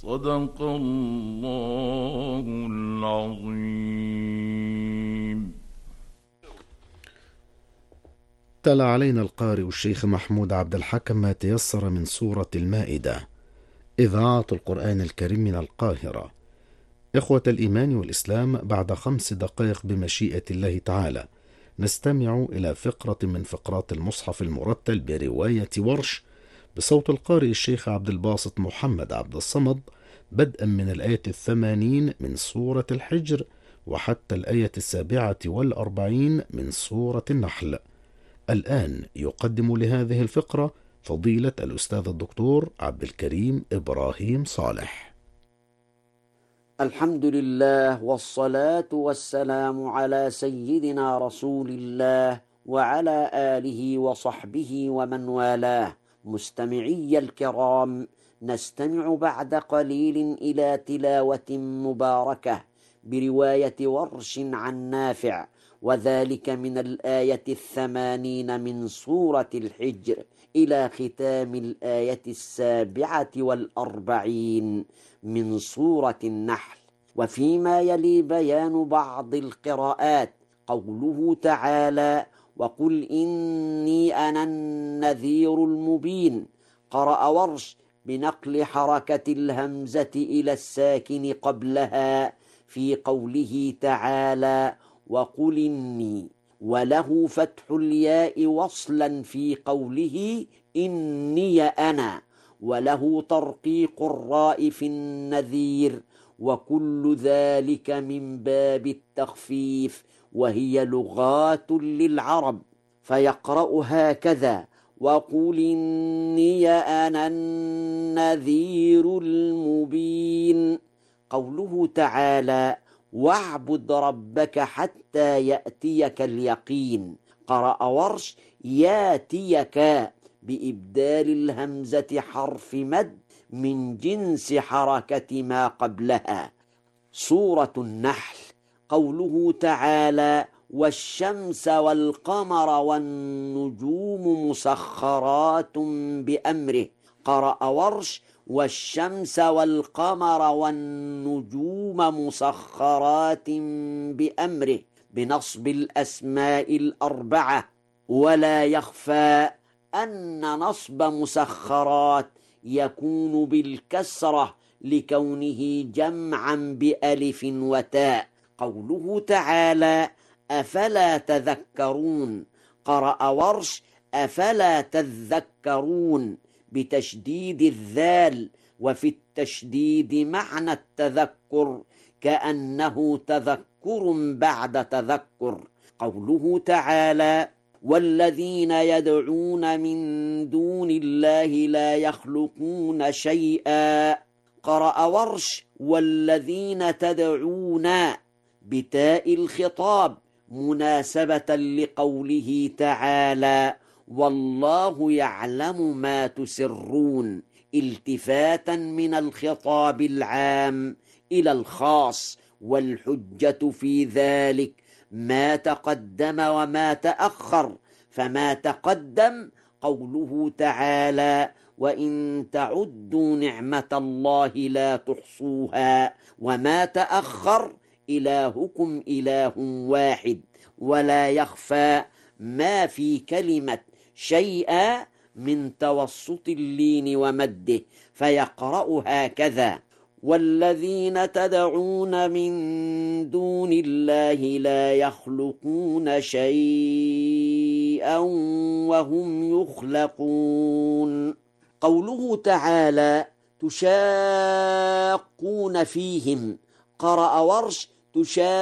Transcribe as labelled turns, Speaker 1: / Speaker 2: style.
Speaker 1: صدق الله العظيم.
Speaker 2: تلا علينا القارئ الشيخ محمود عبد الحكم ما تيسر من سورة المائدة، إذاعة القرآن الكريم من القاهرة. إخوة الإيمان والإسلام، بعد 5 دقائق بمشيئة الله تعالى نستمع إلى فقرة من فقرات المصحف المرتل برواية ورش بصوت القارئ الشيخ عبد الباسط محمد عبد الصمد، بدءا من الآية 80 من سورة الحجر وحتى الآية 47 من سورة النحل. الآن يقدم لهذه الفقرة فضيلة الأستاذ الدكتور عبد الكريم إبراهيم صالح.
Speaker 3: الحمد لله والصلاة والسلام على سيدنا رسول الله وعلى آله وصحبه ومن والاه. مستمعي الكرام، نستمع بعد قليل إلى تلاوة مباركة برواية ورش عن نافع، وذلك من الآية 80 من سورة الحجر إلى ختام الآية 47 من سورة النحل. وفيما يلي بيان بعض القراءات، قوله تعالى: وقل إني أنا النذير المبين. قرأ ورش بنقل حركة الهمزة إلى الساكن قبلها في قوله تعالى: وقل إني، وله فتح الياء وصلا في قوله إني أنا، وله ترقيق الراء في النذير، وكل ذلك من باب التخفيف، وهي لغات للعرب. فيقرأ هكذا: وقل إني أنا النذير المبين. قوله تعالى: واعبد ربك حتى يأتيك اليقين. قرأ ورش ياتيك بإبدال الهمزة حرف مد من جنس حركة ما قبلها. سورة النحل. قوله تعالى: والشمس والقمر والنجوم مسخرات بأمره. قرأ ورش والشمس والقمر والنجوم مسخرات بأمره بنصب الأسماء الأربعة. ولا يخفى أن نصب مسخرات يكون بالكسرة لكونه جمعا بألف وتاء. قوله تعالى: أفلا تذكرون. قرأ ورش أفلا تذكرون بتشديد الذال، وفي التشديد معنى التذكر، كأنه تذكر بعد تذكر. قوله تعالى: والذين يدعون من دون الله لا يخلقون شيئا. قرأ ورش والذين تدعون بتاء الخطاب مناسبة لقوله تعالى: والله يعلم ما تسرون، التفاتا من الخطاب العام إلى الخاص، والحجة في ذلك ما تقدم وما تأخر. فما تقدم قوله تعالى: وإن تعدوا نعمة الله لا تحصوها. وما تأخر: إلهكم إله واحد. ولا يخفى ما في كلمة شيئا من توسط اللين ومده، فيقرأ هكذا: والذين تدعون من دون الله لا يخلقون شيئا وهم يخلقون. قوله تعالى: تشاقون فيهم. قرأ ورش